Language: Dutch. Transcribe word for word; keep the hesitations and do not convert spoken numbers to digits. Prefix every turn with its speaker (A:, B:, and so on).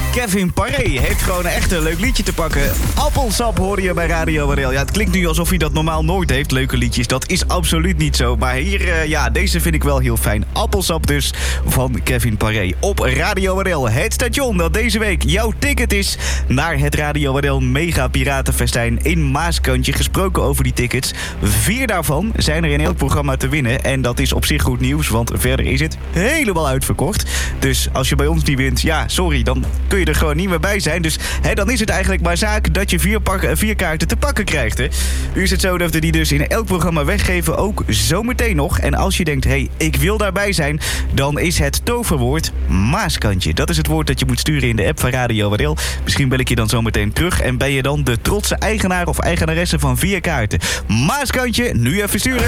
A: Kevin Paré heeft gewoon echt een leuk liedje te pakken. Appelsap hoorde je bij Radio Warel. Ja, het klinkt nu alsof hij dat normaal nooit heeft, leuke liedjes. Dat is absoluut niet zo. Maar hier, uh, ja, deze vind ik wel heel fijn. Appelsap dus, van Kevin Paré. Op Radio Warel, het station dat deze week jouw ticket is naar het Radio Warel Mega Piratenfestijn in Maaskantje. Gesproken over die tickets. Vier daarvan zijn er in elk programma te winnen. En dat is op zich goed nieuws, want verder is het helemaal uitverkocht. Dus als je bij ons niet wint, ja, sorry, dan kun je er gewoon niet meer bij zijn. Dus hè, dan is het eigenlijk maar zaak dat je vier, pakken, vier kaarten te pakken krijgt. Hè. Nu is het zo dat we die dus in elk programma weggeven, ook zometeen nog. En als je denkt, hé, hey, ik wil daarbij zijn, dan is het toverwoord Maaskantje. Dat is het woord dat je moet sturen in de app van Radio Warel. Misschien bel ik je dan zometeen terug en ben je dan de trotse eigenaar of eigenaresse van vier kaarten. Maaskantje, nu even sturen.